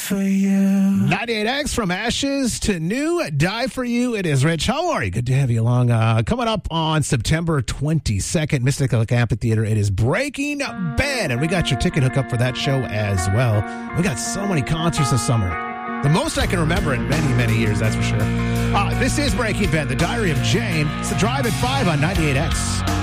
for you. 98X from ashes to new, die for you. It is Rich. How are you? Good to have you along. Coming up on September 22nd, Mystic Lake Amphitheater, it is Breaking Bad, and we got your ticket hookup for that show as well. We got so many concerts this summer. The most I can remember in many, many years, that's for sure. This is Breaking Bad, The Diary of Jane. It's the Drive at 5 on 98X.